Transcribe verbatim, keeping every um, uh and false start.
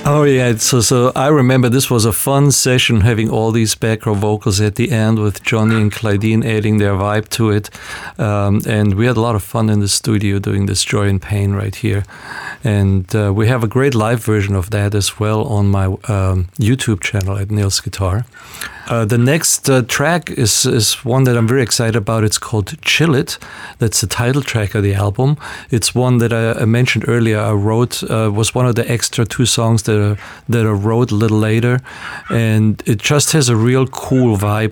Oh yeah, so so I remember this was a fun session having all these background vocals at the end with Johnny and Clydeen adding their vibe to it, um, and we had a lot of fun in the studio doing this Joy and Pain right here, and uh, we have a great live version of that as well on my um, YouTube channel at Neil's Guitar. Uh, the next uh, track is is one that I'm very excited about. It's called Chill It. That's the title track of the album. It's one that I, I mentioned earlier. I wrote uh, was one of the extra two songs that I, that I wrote a little later, and it just has a real cool vibe